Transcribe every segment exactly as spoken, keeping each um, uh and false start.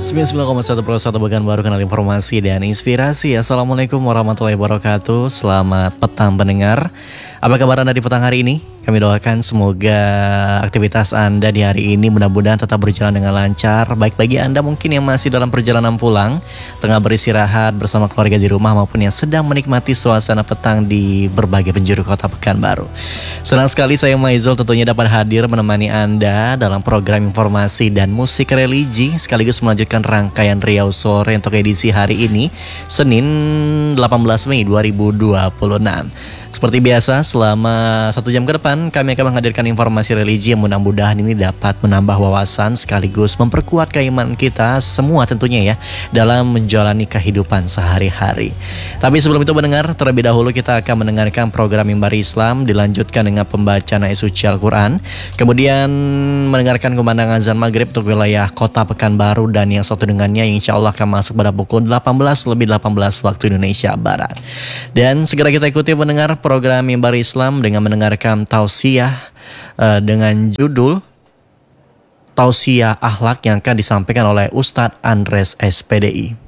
sembilan puluh sembilan koma satu Pro satu Bagan Baru, kenal informasi dan inspirasi. Assalamualaikum warahmatullahi wabarakatuh. Selamat petang pendengar. Apa kabar Anda di petang hari ini? Kami doakan semoga aktivitas Anda di hari ini mudah-mudahan tetap berjalan dengan lancar. Baik bagi Anda mungkin yang masih dalam perjalanan pulang, tengah beristirahat bersama keluarga di rumah, maupun yang sedang menikmati suasana petang di berbagai penjuru kota Pekanbaru. Senang sekali saya Maizul tentunya dapat hadir menemani Anda dalam program informasi dan musik religi, sekaligus melanjutkan rangkaian Riau Sore untuk edisi hari ini, Senin delapan belas Mei dua ribu dua puluh enam. Seperti biasa, selama satu jam ke depan kami akan menghadirkan informasi religi yang mudah-mudahan ini dapat menambah wawasan sekaligus memperkuat keimanan kita semua tentunya ya dalam menjalani kehidupan sehari-hari. Tapi sebelum itu mendengar, terlebih dahulu kita akan mendengarkan program Mimbar Islam, dilanjutkan dengan pembacaan ayat suci Al-Quran, kemudian mendengarkan kumandang azan maghrib untuk wilayah kota Pekanbaru, dan yang satu dengannya yang insya Allah akan masuk pada pukul delapan belas lebih delapan belas waktu Indonesia Barat. Dan segera kita ikuti mendengar program Mimbar Islam dengan mendengarkan tausiah uh, dengan judul Tausiah Akhlak yang akan disampaikan oleh Ustadz Andres S P D I.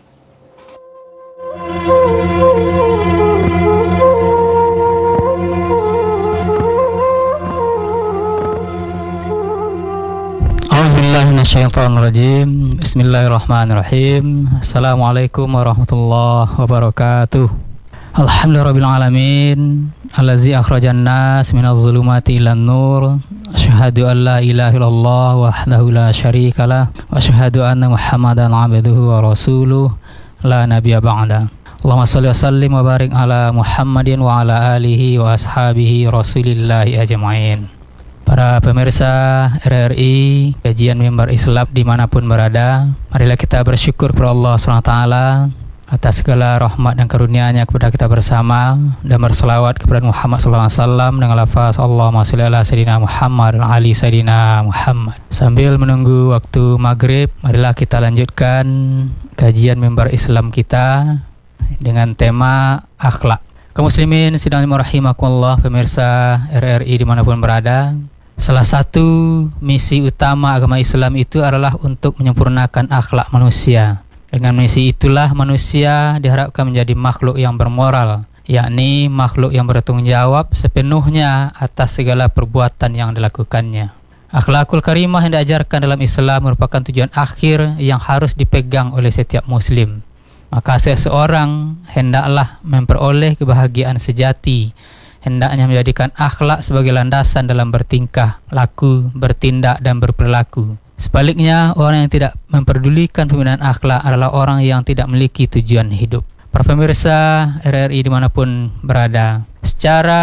A'udzubillahiminasyaitonirrajim. Bismillahirrahmanirrahim. Assalamualaikum warahmatullahi wabarakatuh. Alhamdulillahirabbil alamin, allazi akhrajan nas minadh dhulumati ilan nur. Asyhadu an la ilaha illallah wahdahu la syarikalah wa asyhadu anna Muhammadan 'abduhu wa rasuluh la nabiyya ba'da. Allahumma shalli wa sallim wa barik ala Muhammadin wa ala alihi wa ashabihi rasulillahi ajma'in. Para pemirsa R R I, kajian Mimbar Islam dimanapun berada, marilah kita bersyukur kepada Allah subhanahu wa taala atas segala rahmat dan karunia-Nya kepada kita bersama, dan berselawat kepada Muhammad sallallahu alaihi wasallam dengan lafaz Allahumma shalli ala sayyidina Muhammad wa ali sayyidina Muhammad. Sambil menunggu waktu maghrib, marilah kita lanjutkan kajian Mimbar Islam kita dengan tema akhlak. Kaum muslimin sidang rahimakumullah, pemirsa R R I dimanapun berada, salah satu misi utama agama Islam itu adalah untuk menyempurnakan akhlak manusia. Dengan misi itulah manusia diharapkan menjadi makhluk yang bermoral, yakni makhluk yang bertanggung jawab sepenuhnya atas segala perbuatan yang dilakukannya. Akhlakul karimah yang diajarkan dalam Islam merupakan tujuan akhir yang harus dipegang oleh setiap muslim. Maka seseorang hendaklah memperoleh kebahagiaan sejati, hendaknya menjadikan akhlak sebagai landasan dalam bertingkah, laku, bertindak, dan berperilaku. Sebaliknya, orang yang tidak memperdulikan pembinaan akhlak adalah orang yang tidak memiliki tujuan hidup. Para pemirsa R R I dimanapun berada, secara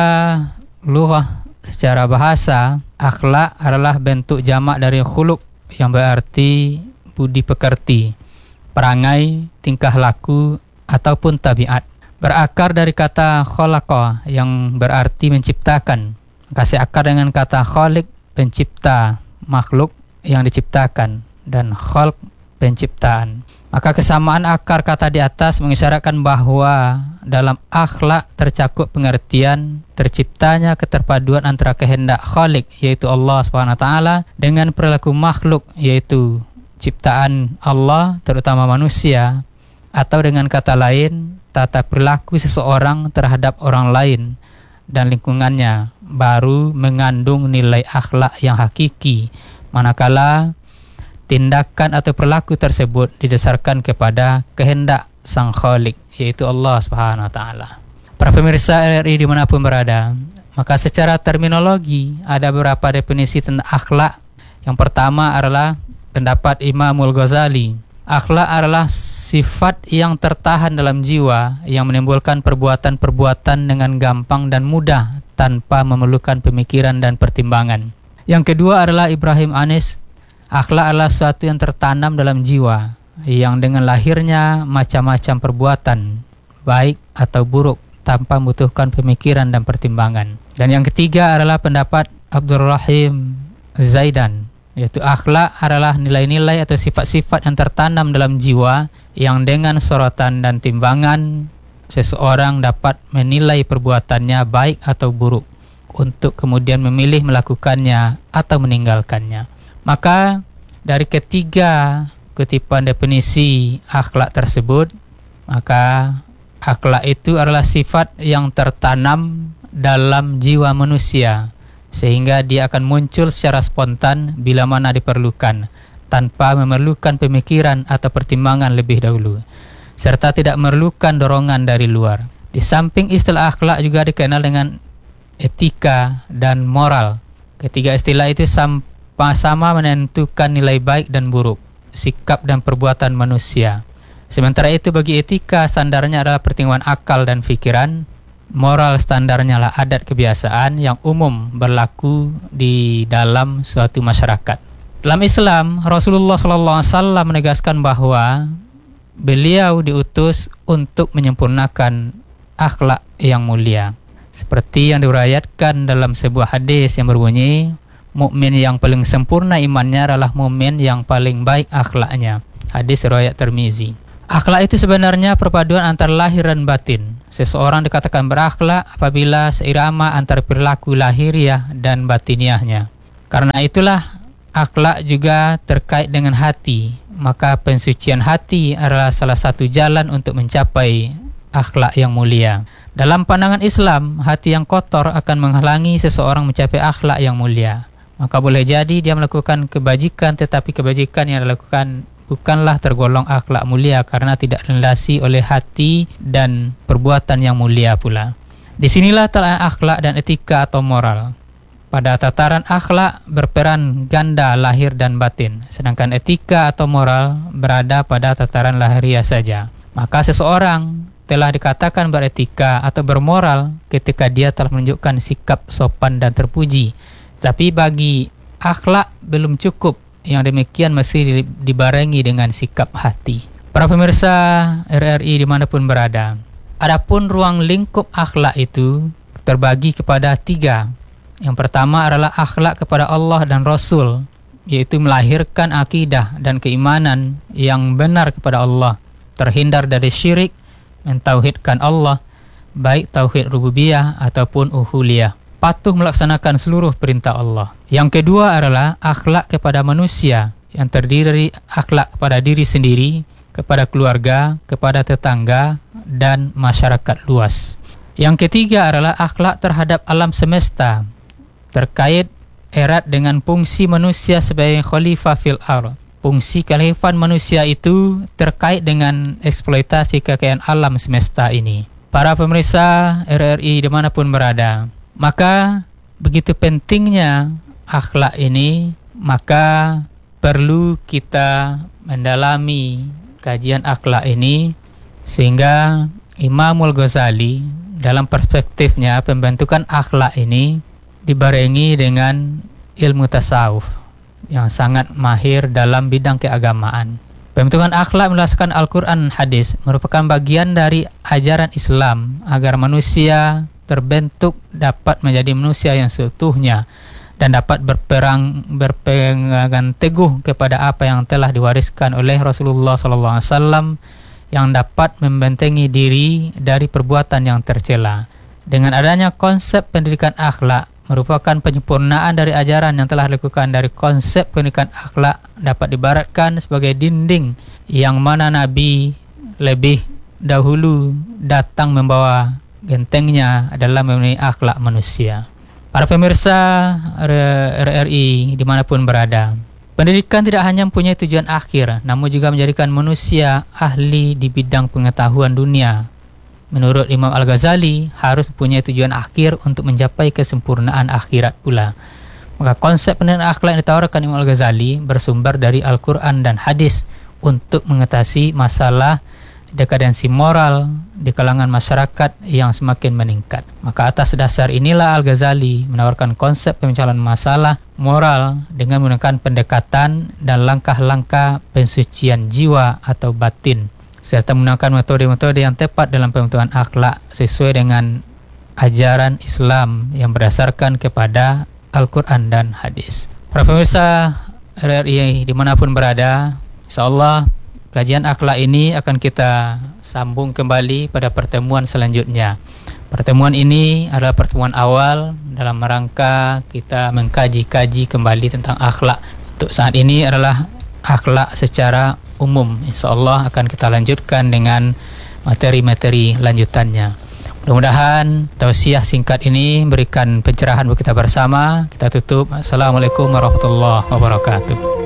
lughah, secara bahasa, akhlak adalah bentuk jamak dari khuluq yang berarti budi pekerti, perangai, tingkah laku, ataupun tabiat. Berakar dari kata khalaqa yang berarti menciptakan. Kasih akar dengan kata khaliq, pencipta, makhluk yang diciptakan, dan khalq, penciptaan. Maka kesamaan akar kata di atas mengisyaratkan bahwa dalam akhlak tercakup pengertian terciptanya keterpaduan antara kehendak khaliq, yaitu Allah subhanahu wa taala, dengan perilaku makhluk, yaitu ciptaan Allah, terutama manusia, atau dengan kata lain, tata perilaku seseorang terhadap orang lain dan lingkungannya baru mengandung nilai akhlak yang hakiki, manakala tindakan atau perilaku tersebut didasarkan kepada kehendak Sang Khalik, yaitu Allah Subhanahu wa taala. Para pemirsa R R I dimanapun berada, maka secara terminologi ada beberapa definisi tentang akhlak. Yang pertama adalah pendapat Imamul Ghazali. Akhlak adalah sifat yang tertahan dalam jiwa yang menimbulkan perbuatan-perbuatan dengan gampang dan mudah tanpa memerlukan pemikiran dan pertimbangan. Yang kedua adalah Ibrahim Anis. Akhlak adalah sesuatu yang tertanam dalam jiwa, yang dengan lahirnya macam-macam perbuatan, baik atau buruk, tanpa membutuhkan pemikiran dan pertimbangan. Dan yang ketiga adalah pendapat Abdul Rahim Zaidan, yaitu akhlak adalah nilai-nilai atau sifat-sifat yang tertanam dalam jiwa, yang dengan sorotan dan timbangan seseorang dapat menilai perbuatannya baik atau buruk, untuk kemudian memilih melakukannya atau meninggalkannya. Maka dari ketiga kutipan definisi akhlak tersebut, maka akhlak itu adalah sifat yang tertanam dalam jiwa manusia, sehingga dia akan muncul secara spontan bila mana diperlukan, tanpa memerlukan pemikiran atau pertimbangan lebih dahulu, serta tidak memerlukan dorongan dari luar. Di samping istilah akhlak juga dikenal dengan etika dan moral. Ketiga istilah itu sama-sama menentukan nilai baik dan buruk, sikap dan perbuatan manusia. Sementara itu bagi etika, standarnya adalah pertimbangan akal dan pikiran. Moral standarnya adalah adat kebiasaan yang umum berlaku di dalam suatu masyarakat. Dalam Islam, Rasulullah shallallahu alaihi wasallam menegaskan bahwa beliau diutus untuk menyempurnakan akhlak yang mulia. Seperti yang diriwayatkan dalam sebuah hadis yang berbunyi, mukmin yang paling sempurna imannya adalah mukmin yang paling baik akhlaknya. Hadis riwayat Tirmizi. Akhlak itu sebenarnya perpaduan antara lahir dan batin. Seseorang dikatakan berakhlak apabila seirama antara perilaku lahiriah dan batiniahnya. Karena itulah akhlak juga terkait dengan hati. Maka pensucian hati adalah salah satu jalan untuk mencapai akhlak yang mulia. Dalam pandangan Islam, hati yang kotor akan menghalangi seseorang mencapai akhlak yang mulia. Maka boleh jadi dia melakukan kebajikan, tetapi kebajikan yang dilakukan bukanlah tergolong akhlak mulia karena tidak dilandasi oleh hati dan perbuatan yang mulia pula. Disinilah telah akhlak dan etika atau moral. Pada tataran akhlak berperan ganda lahir dan batin, sedangkan etika atau moral berada pada tataran lahiriah saja. Maka seseorang telah dikatakan beretika atau bermoral ketika dia telah menunjukkan sikap sopan dan terpuji. Tapi bagi akhlak belum cukup, yang demikian mesti dibarengi dengan sikap hati. Para pemirsa R R I dimanapun berada, adapun ruang lingkup akhlak itu terbagi kepada tiga. Yang pertama adalah akhlak kepada Allah dan Rasul, yaitu melahirkan akidah dan keimanan yang benar kepada Allah, terhindar dari syirik, mentauhidkan Allah, baik tauhid rububiyah ataupun uluhiyah, patuh melaksanakan seluruh perintah Allah. Yang kedua adalah akhlak kepada manusia, yang terdiri dari akhlak kepada diri sendiri, kepada keluarga, kepada tetangga, dan masyarakat luas. Yang ketiga adalah akhlak terhadap alam semesta, terkait erat dengan fungsi manusia sebagai khalifah fil ardh. Fungsi kekhalifahan manusia itu terkait dengan eksploitasi kekayaan alam semesta ini. Para pemirsa R R I dimanapun berada, maka begitu pentingnya akhlak ini, maka perlu kita mendalami kajian akhlak ini, sehingga Imamul Ghazali dalam perspektifnya pembentukan akhlak ini dibarengi dengan ilmu tasawuf yang sangat mahir dalam bidang keagamaan. Pembentukan akhlak berdasarkan Al-Quran dan hadis merupakan bagian dari ajaran Islam agar manusia terbentuk dapat menjadi manusia yang seutuhnya dan dapat berperang berpegang teguh kepada apa yang telah diwariskan oleh Rasulullah shallallahu alaihi wasallam, yang dapat membentengi diri dari perbuatan yang tercela. Dengan adanya konsep pendidikan akhlak merupakan penyempurnaan dari ajaran yang telah dilakukan. Dari konsep pendidikan akhlak dapat diibaratkan sebagai dinding yang mana Nabi lebih dahulu datang membawa gentengnya adalah memenuhi akhlak manusia. Para pemirsa R R I dimanapun berada, pendidikan tidak hanya mempunyai tujuan akhir, namun juga menjadikan manusia ahli di bidang pengetahuan dunia. Menurut Imam Al-Ghazali, harus mempunyai tujuan akhir untuk mencapai kesempurnaan akhirat pula. Maka konsep pendidikan akhlak yang ditawarkan Imam Al-Ghazali bersumber dari Al-Quran dan hadis untuk mengatasi masalah dekadensi moral di kalangan masyarakat yang semakin meningkat. Maka atas dasar inilah Al-Ghazali menawarkan konsep pemecahan masalah moral dengan menggunakan pendekatan dan langkah-langkah pensucian jiwa atau batin, serta menggunakan metode-metode yang tepat dalam pembentukan akhlak sesuai dengan ajaran Islam yang berdasarkan kepada Al-Quran dan hadis. Para pemirsa R R I dimanapun berada, insyaallah kajian akhlak ini akan kita sambung kembali pada pertemuan selanjutnya. Pertemuan ini adalah pertemuan awal dalam rangka kita mengkaji-kaji kembali tentang akhlak. Untuk saat ini adalah akhlak secara umum. Insyaallah akan kita lanjutkan dengan materi-materi lanjutannya. Mudah-mudahan tausiah singkat ini memberikan pencerahan bagi kita bersama. Kita tutup. Assalamualaikum warahmatullahi wabarakatuh.